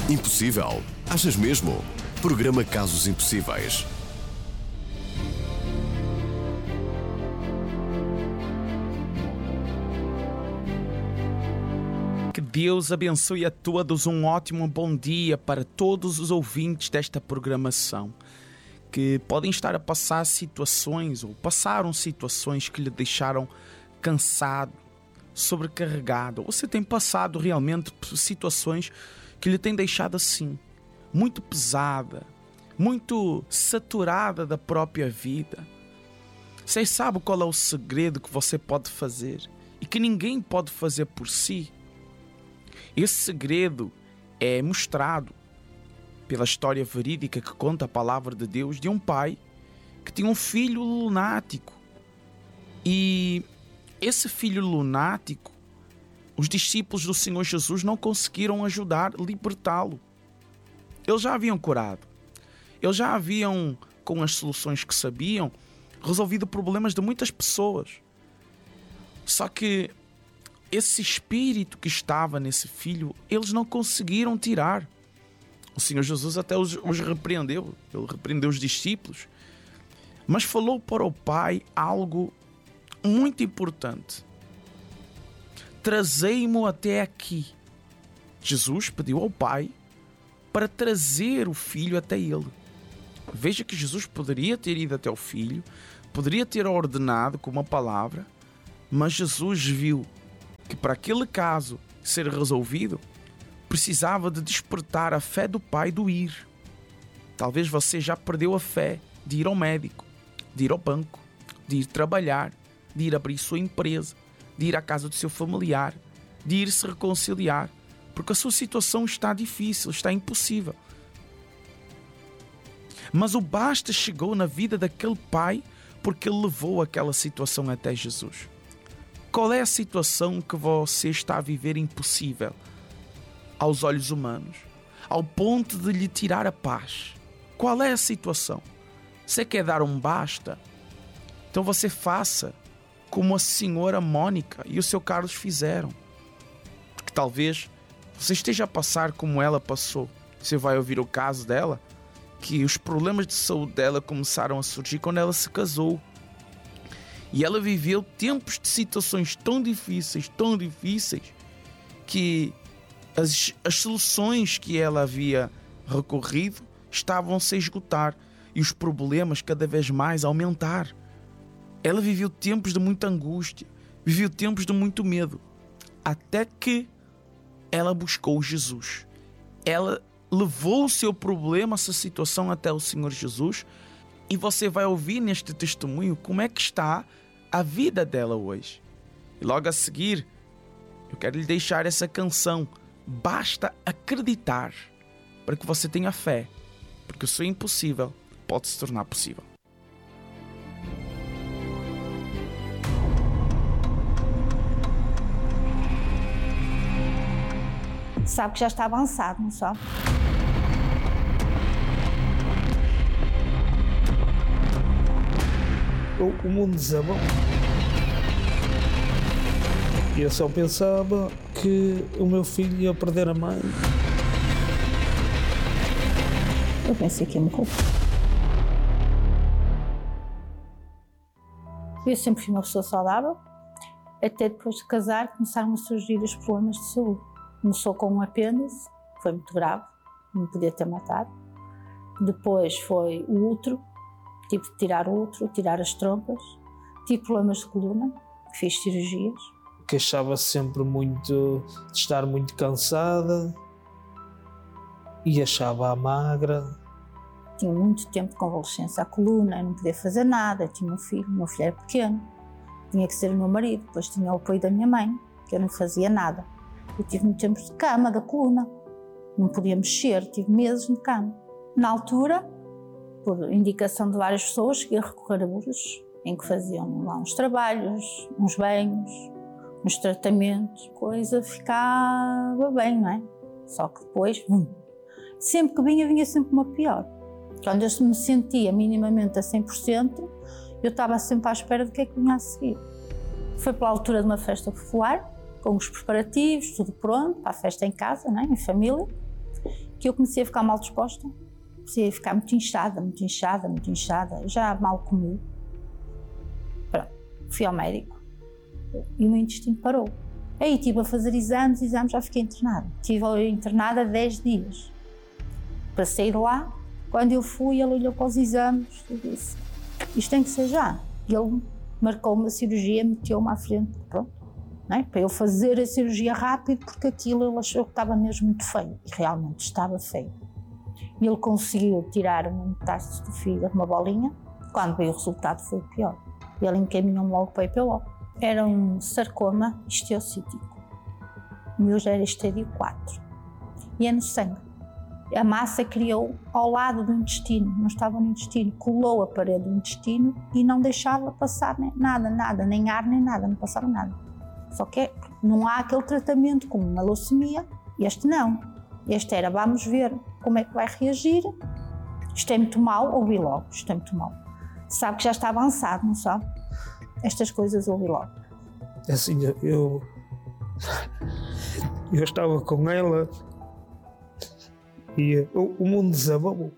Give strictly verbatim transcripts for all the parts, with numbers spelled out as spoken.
Impossível? Achas mesmo? Programa Casos Impossíveis. Que Deus abençoe a todos. Um ótimo bom dia para todos os ouvintes desta programação que podem estar a passar situações ou passaram situações que lhe deixaram cansado, sobrecarregado. Você tem passado realmente por situações que lhe têm deixado assim, muito pesada, muito saturada da própria vida. Você sabe qual é o segredo que você pode fazer e que ninguém pode fazer por si? Esse segredo é mostrado pela história verídica que conta a palavra de Deus de um pai que tinha um filho lunático. E esse filho lunático, os discípulos do Senhor Jesus não conseguiram ajudar, libertá-lo. Eles já haviam curado. Eles já haviam, com as soluções que sabiam, resolvido problemas de muitas pessoas. Só que esse espírito que estava nesse filho, eles não conseguiram tirar. O Senhor Jesus até os, os repreendeu. Ele repreendeu os discípulos. Mas falou para o pai algo muito importante. Trazei-mo até aqui. Jesus pediu ao pai para trazer o filho até ele. Veja que Jesus poderia ter ido até o filho, poderia ter ordenado com uma palavra, mas Jesus viu que para aquele caso ser resolvido, precisava de despertar a fé do pai do ir. Talvez você já perdeu a fé de ir ao médico, de ir ao banco, de ir trabalhar, de ir abrir sua empresa, de ir à casa do seu familiar, de ir se reconciliar, porque a sua situação está difícil, está impossível. Mas o basta chegou na vida daquele pai porque ele levou aquela situação até Jesus. Qual é a situação que você está a viver impossível aos olhos humanos, ao ponto de lhe tirar a paz? Qual é a situação? Você quer dar um basta? Então você faça como a senhora Mônica e o seu Carlos fizeram. Porque talvez você esteja a passar como ela passou. Você vai ouvir o caso dela, que os problemas de saúde dela começaram a surgir quando ela se casou. E ela viveu tempos de situações tão difíceis, tão difíceis, que as, as soluções que ela havia recorrido estavam-se a esgotar e os problemas cada vez mais a aumentar. Ela viveu tempos de muita angústia, viveu tempos de muito medo, até que ela buscou Jesus. Ela levou o seu problema, essa situação até o Senhor Jesus, e você vai ouvir neste testemunho como é que está a vida dela hoje. E logo a seguir, eu quero lhe deixar essa canção, Basta Acreditar, para que você tenha fé, porque o seu impossível pode se tornar possível. Sabe que já está avançado, não sabe? O, o mundo desabou. E eu só pensava que o meu filho ia perder a mãe. Eu pensei que ia morrer. Eu sempre fui uma pessoa saudável. Até depois de casar começaram a surgir os problemas de saúde. Começou com um apêndice, foi muito grave, me podia ter matado. Depois foi o útero, tive de tirar o útero, tirar as trompas. Tive problemas de coluna, fiz cirurgias. Queixava-se sempre muito de estar muito cansada e achava-a magra. Tinha muito tempo de convalescença à coluna, não podia fazer nada, tinha um filho, o meu filho era pequeno, tinha que ser o meu marido, depois tinha o apoio da minha mãe, que eu não fazia nada. Eu tive muito tempo de cama, da coluna, não podia mexer, tive meses de cama. Na altura, por indicação de várias pessoas, cheguei a recorrer a Buros, em que faziam lá uns trabalhos, uns banhos, uns tratamentos, coisa ficava bem, não é? Só que depois, hum, sempre que vinha, vinha sempre uma pior. Quando eu me sentia minimamente a cem por cento, eu estava sempre à espera do que é que vinha a seguir. Foi pela altura de uma festa popular, com os preparativos, tudo pronto, para a festa em casa, não é? Em família. que eu comecei a ficar mal disposta, comecei a ficar muito inchada, muito inchada, muito inchada, já mal comi. Pronto, fui ao médico e o meu intestino parou. Aí estive a fazer exames, exames, já fiquei internada. Estive internada dez dias. Para sair de lá, quando eu fui, ele olhou para os exames e disse, isto tem que ser já. E ele marcou uma cirurgia, meteu-me à frente, pronto, não é? Para eu fazer a cirurgia rápido, porque aquilo ele achou que estava mesmo muito feio. E realmente estava feio. E ele conseguiu tirar uma metástase do fígado, uma bolinha. Quando veio o resultado foi o pior. Ele encaminhou-me logo para a I P O. Era um sarcoma histiocítico. O meu já era estádio quatro. E é no sangue. A massa criou ao lado do intestino, não estava no intestino, colou a parede do intestino e não deixava passar nem nada, nada, nem ar, nem nada, não passava nada. Só que não há aquele tratamento como uma leucemia, este não. Este era, vamos ver como é que vai reagir, isto é muito mau, ouvi logo, isto é muito mau. Sabe que já está avançado, não sabe? Estas coisas ouvi logo. Assim, eu, eu estava com ela e o, o mundo desabou.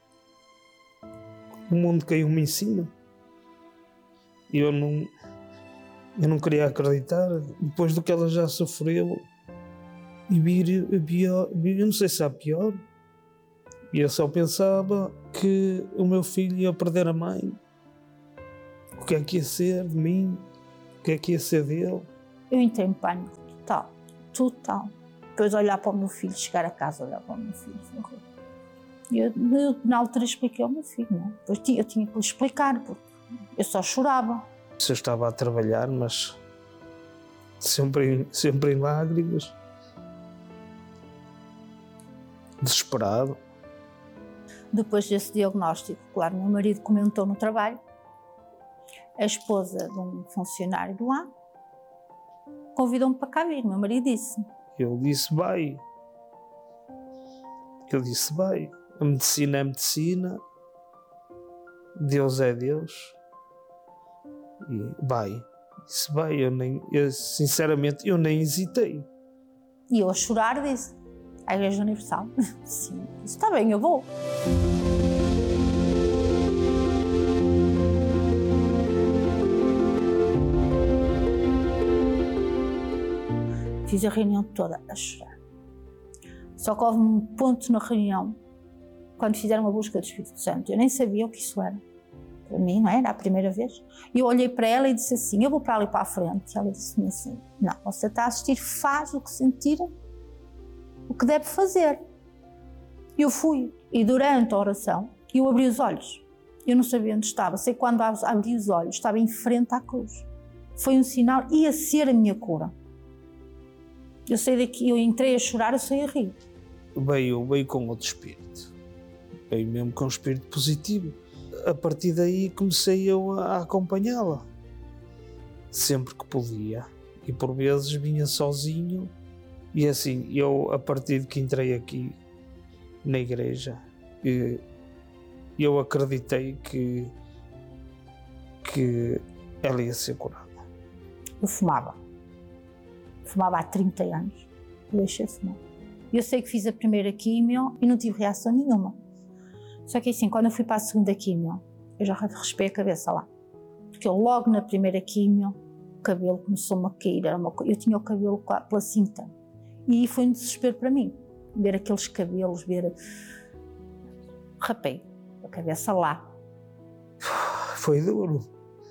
O mundo caiu-me em cima. E eu não, eu não queria acreditar, depois do que ela já sofreu, e vir a pior, eu não sei se há pior. E eu só pensava que o meu filho ia perder a mãe. O que é que ia ser de mim? O que é que ia ser dele? Eu entrei em pânico total, total. Depois olhar para o meu filho, chegar a casa, olhar para o meu filho. E eu, eu na altura expliquei ao meu filho, não? Depois eu tinha que lhe explicar, porque eu só chorava. Eu estava a trabalhar, mas sempre em, sempre em lágrimas, desesperado. Depois desse diagnóstico, claro, meu marido comentou no trabalho, a esposa de um funcionário do lá convidou-me para cá vir, meu marido disse. Ele disse, vai. Ele disse, vai. A medicina é medicina, Deus é Deus, e vai. Disse, vai. Eu nem, eu, sinceramente, eu nem hesitei. E eu a chorar disse, à Igreja Universal, sim, está bem, eu vou. Fiz a reunião toda a chorar. Só que houve um ponto na reunião, quando fizeram a busca do Espírito Santo, eu nem sabia o que isso era. Para mim, não era a primeira vez. E eu olhei para ela e disse assim, eu vou para ali para a frente. E ela disse-me assim, não, você está a assistir, faz o que sentir, o que deve fazer. E eu fui. E durante a oração, eu abri os olhos. Eu não sabia onde estava. Sei que quando abri os olhos, estava em frente à cruz. Foi um sinal, ia ser a minha cura. Eu saí daqui, eu entrei a chorar, eu saí a rir. Veio, veio com outro espírito. Veio mesmo com um espírito positivo. A partir daí comecei eu a acompanhá-la. Sempre que podia. E por vezes vinha sozinho. E assim, eu a partir de que entrei aqui na igreja, eu acreditei que, que ela ia ser curada. Eu fumava. Fumava há trinta anos, eu deixei de fumar. Eu sei que fiz a primeira quimio e não tive reação nenhuma. Só que assim, quando eu fui para a segunda quimio, eu já raspei a cabeça lá. Porque eu logo na primeira quimio, o cabelo começou-me a cair, era uma... eu tinha o cabelo pela cinta. E foi um desespero para mim, ver aqueles cabelos, ver... Rapei a cabeça lá. Foi duro.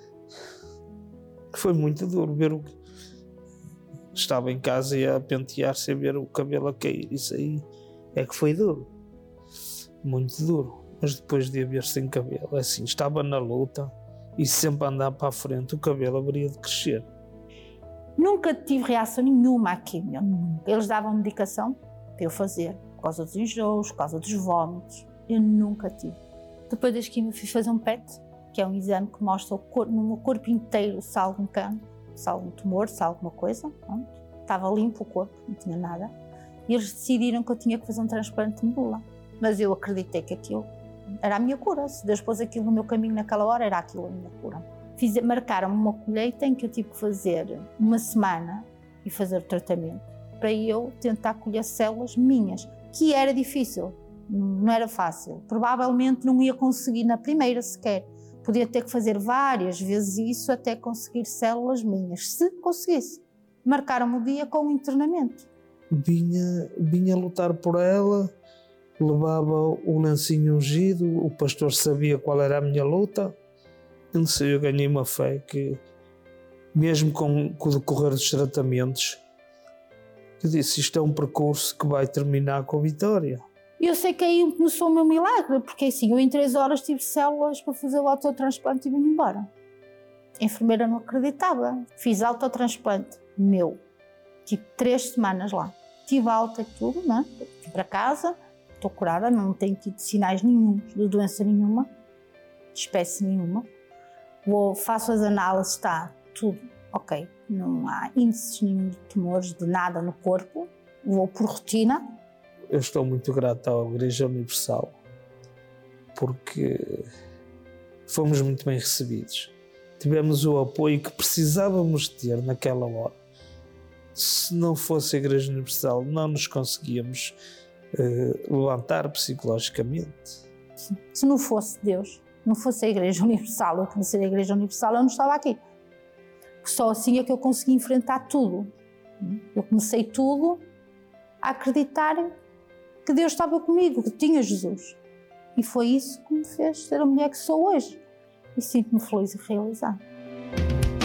Foi muito duro ver o que... Estava em casa e a pentear sem ver o cabelo a cair. Isso aí é que foi duro. Muito duro. Mas depois de a ver sem cabelo, assim, estava na luta e sempre a andar para a frente, o cabelo haveria de crescer. Nunca tive reação nenhuma à quimio. Eles davam medicação para eu fazer, por causa dos enjoos, por causa dos vômitos. Eu nunca tive. Depois das quimio fui fazer um P E T, que é um exame que mostra o corpo, no meu corpo inteiro se há algum cancro, se há algum tumor, se há alguma coisa. Pronto. Estava limpo o corpo, não tinha nada. E eles decidiram que eu tinha que fazer um transplante de medula. Mas eu acreditei que aquilo era a minha cura. Se Deus pôs aquilo no meu caminho naquela hora, era aquilo a minha cura. Fiz, marcaram-me uma colheita em que eu tive que fazer uma semana e fazer o tratamento para eu tentar colher células minhas, que era difícil, não era fácil. Provavelmente não ia conseguir na primeira sequer. Podia ter que fazer várias vezes isso até conseguir células minhas, se conseguisse. Marcaram-me o dia com o internamento. Vinha, vinha lutar por ela, levava o lencinho ungido, o pastor sabia qual era a minha luta. Eu não sei, eu ganhei uma fé que, mesmo com, com o decorrer dos tratamentos, eu disse, isto é um percurso que vai terminar com a vitória. Eu sei que aí começou o meu milagre, porque assim, eu em três horas tive células para fazer o autotransplante e vim embora. A enfermeira não acreditava. Fiz autotransplante meu. Tive três semanas lá. Tive alta e tudo, né? Fui para casa, estou curada, não tenho tido sinais nenhum de doença nenhuma, de espécie nenhuma. Vou, faço as análises, está tudo ok. Não há índices nenhum de tumores, de nada no corpo. Vou por rotina. Eu estou muito grato à Igreja Universal porque fomos muito bem recebidos. Tivemos o apoio que precisávamos ter naquela hora. Se não fosse a Igreja Universal, não nos conseguíamos uh, levantar psicologicamente. Se não fosse Deus, não fosse a Igreja Universal, eu conhecer a Igreja Universal, eu não estava aqui. Só assim é que eu consegui enfrentar tudo. Eu comecei tudo a acreditar que Deus estava comigo, que tinha Jesus. E foi isso que me fez ser a mulher que sou hoje. E sinto-me feliz e realizada.